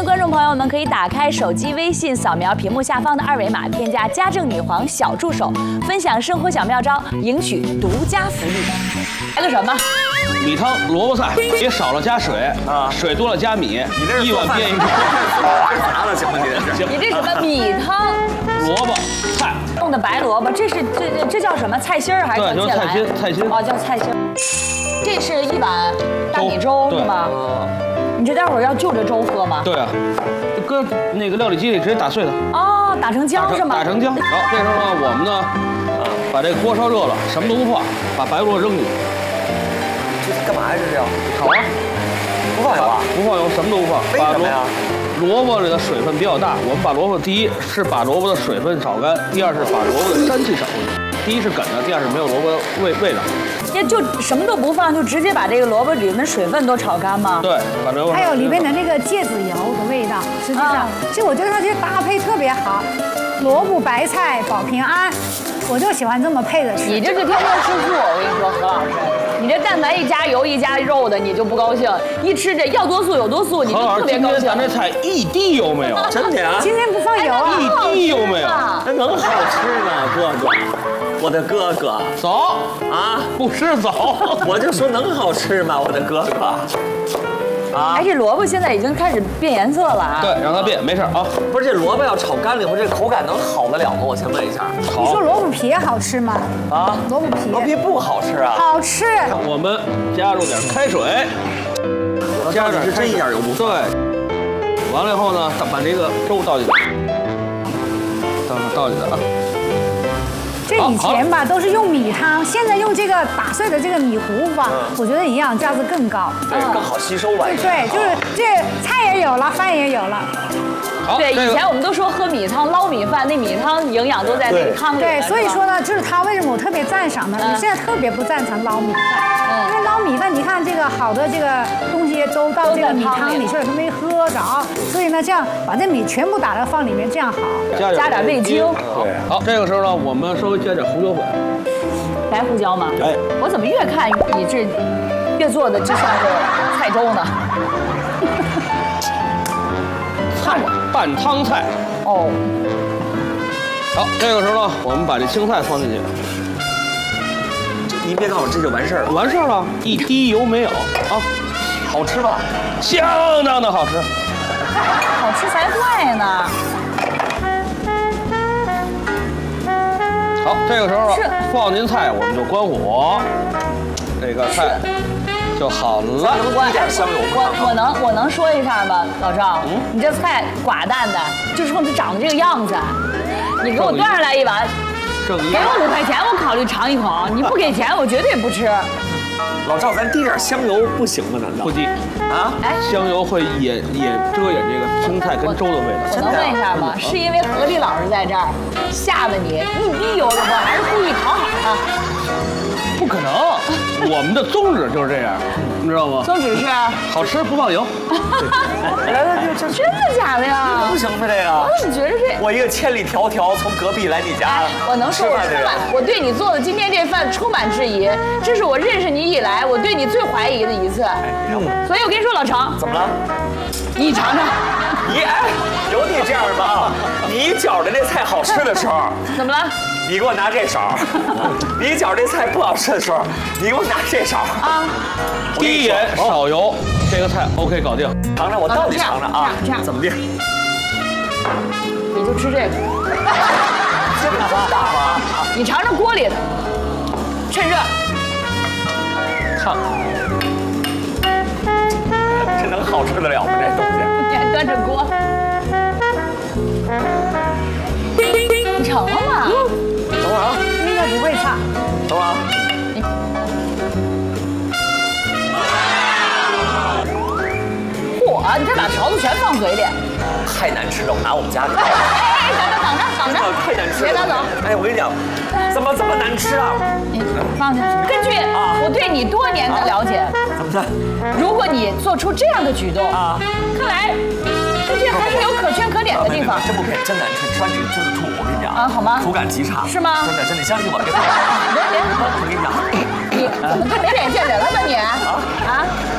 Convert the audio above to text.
观众朋友们可以打开手机微信，扫描屏幕下方的2维码，添加家政女皇小助手，分享生活小妙招，赢取独家福利。来个什么？ 米汤萝卜菜，别少了加水啊，水多了加米，一碗变一个。 砸了行吗？ 你这什么米汤？ 萝卜菜弄的白萝卜，这叫什么菜心儿还是对，就是菜心哦，叫菜心。这是一碗大米粥是吗？你这待会儿要就着粥喝吗？ 对啊，搁那个料理机里直接打碎的。 哦，打成浆是吗？ 打成浆。好，这时候呢，我们呢，把这锅烧热了，什么都不放，把白萝卜扔进去。 这是干嘛呀？这是要炒啊？ 不放油啊？ 不放油，什么都不放。 为什么呀？ 萝卜里的水分比较大，我们把萝卜第一是把萝卜的水分炒干，第二是把萝卜的膻气炒干。第一是梗的，第二是没有萝卜味道。 也就什么都不放，就直接把这个萝卜里面水分都炒干吗？ 对，把这还有里面的那个芥子油的味道，实际上，其实我觉得它这搭配特别好，萝卜白菜保平安，我就喜欢这么配着吃。 你这是天天吃素，我跟你说，何老师，你这但凡一加油一加肉的，你就不高兴，一吃这要多素有多素，你就特别高兴。 咱这菜一滴油没有， 真的呀？ 今天不放油啊？ 一滴油没有， 那能好吃吗，哥哥？我的哥哥， 走啊， 不吃走， 我就说能好吃吗，我的哥哥？啊， 哎，这萝卜现在已经开始变颜色了啊！ 对，让它变，没事啊。 不是这萝卜要炒干了以后，这口感能好得了吗？我先问一下。 你说萝卜皮好吃吗？ 啊， 萝卜皮。 萝卜皮不好吃啊。 好吃。 我们加入点开水，加点是真一点油不对。完了以后呢，把这个粥倒进去，倒进去啊。 这以前吧都是用米汤，现在用这个打碎的这个米糊吧，我觉得营养价值更高， 对，更好吸收吧。 对，就是这菜也有了，饭也有了。 对，以前我们都说喝米汤捞米饭，那米汤营养都在那个汤里。 对，所以说呢，就是它为什么我特别赞赏呢？我现在特别不赞成捞米饭，因为捞米饭，你看这个好的这个东西都到这个米汤里去了，它没喝着，所以呢，这样把这米全部打到放里面，这样好。 加点味精。 对，好，这个时候呢，我们稍微加点胡椒粉。 白胡椒吗？ 哎， 我怎么越看你这越做的就像是菜粥呢？ 拌汤菜哦。 好，这个时候呢，我们把这青菜放进去。 您别告诉我这就完事儿了。 完事儿了，一滴油没有啊， 好吃吧？ 相当的好吃。 好吃才怪呢。 好，这个时候放进菜，我们就关火，这个菜就好了。 一点香油。 我能说一下吗，老赵？你这菜寡淡的，就冲它长得这个样子，你给我端上来一碗，给我5块钱，我考虑尝一口。你不给钱，我绝对不吃。 老赵，咱滴点香油不行吗？难道不滴啊？ 哎，香油会遮掩这个青菜跟粥的味道。 我能问一下吗？是因为何丽老师在这儿吓得你一滴油都不，还是故意讨好他？ 不可能，我们的宗旨就是这样，你知道吗？ 宗旨是好吃不放油。 来， 真的假的呀？ 不行吗？这个我怎么觉得这？ 我一个千里迢迢从隔壁来你家， 我能说我对你做的今天这饭充满质疑，这是我认识你以来我对你最怀疑的一次。所以我跟你说，老程， 怎么了？ 你尝尝。 你哎，有你这样吗？你觉着那菜好吃的时候， 怎么了？ 你给我拿这勺；你觉着这菜不好吃的时候，你给我拿这勺。啊， 低盐少油，这个菜 OK 搞定。 尝尝，我到底尝尝啊？ 这样怎么地？ 你就吃这个。 这么大吗？ 你尝尝锅里的，趁热。 烫。 这能好吃得了吗？这东西？ 你还端着锅。你成了吗？ 等会儿啊， 应该不会差。 等会儿啊。 嚯！你这把勺子全放嘴里。 太难吃了，我拿我们家里。 哎，等着， 太难吃了， 别拿走。 哎，我跟你讲，怎么这么难吃啊？ 你放下。根据我对你多年的了解， 怎么的？ 如果你做出这样的举动啊，看来这还是有可圈可点的地方。 真不骗，真难吃，吃完你真的吐。我跟你讲啊，好吗？ 口感极差， 是吗？ 真的，你相信我，别。 别， 我跟你讲， 你怎么没脸见人了呢你？啊？